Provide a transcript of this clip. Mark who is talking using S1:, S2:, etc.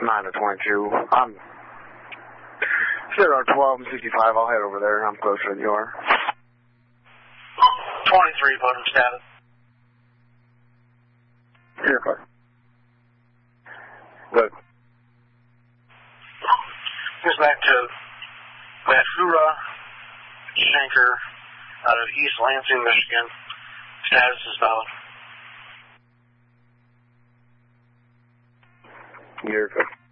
S1: 9 to 22. I'm Zero 12 and 65. I'll head over there. I'm closer than you are.
S2: 23, bottom status.
S1: Here, car. Good.
S2: Goes back to Matsura Shanker out of East Lansing, Michigan. Status is valid.
S1: You're good.